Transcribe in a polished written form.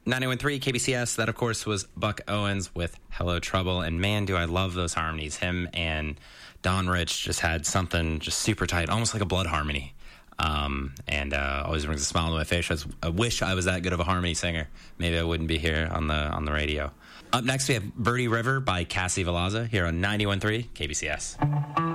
91.3 KBCS. That, of course, was Buck Owens with Hello Trouble. And man, do I love those harmonies. Him and Don Rich just had something just super tight, almost like a blood harmony. And always brings a smile to my face. I wish I was that good of a harmony singer. Maybe I wouldn't be here on the radio. Up next, we have Birdie River by Cassie Velasquez here on 91.3 KBCS.